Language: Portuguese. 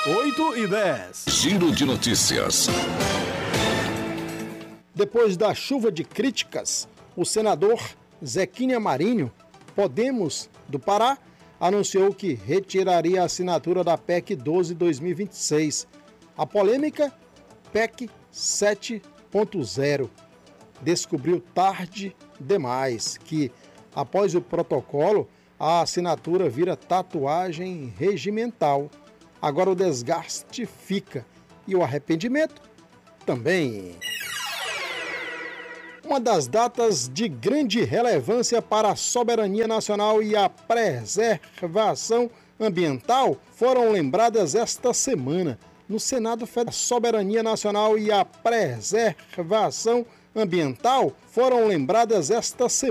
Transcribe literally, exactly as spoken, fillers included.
oito e dez. Giro de notícias. Depois da chuva de críticas, o senador Zequinha Marinho, Podemos do Pará, anunciou que retiraria a assinatura da P E C doze dois mil e vinte e seis. A polêmica P E C sete ponto zero descobriu tarde demais que, após o protocolo, a assinatura vira tatuagem regimental. Agora o desgaste fica e o arrependimento também. Uma das datas de grande relevância para a soberania nacional e a preservação ambiental foram lembradas esta semana no Senado Federal. Soberania nacional e a preservação ambiental foram lembradas esta semana.